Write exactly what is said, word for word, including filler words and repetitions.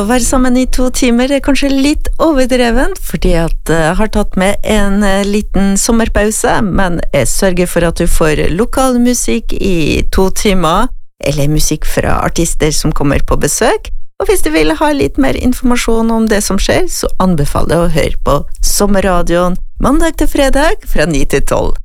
være sammen i to timer er kanskje litt overdreven, fordi at jeg har tatt med en liten sommerpause, men jeg sørger for at du får lokal musikk i to timer, eller musikk fra artister som kommer på besøk. Og hvis du vil ha litt mer informasjon om det som skjer, så anbefaler jeg å høre på Sommerradioen mandag til fredag fra ni til tolv.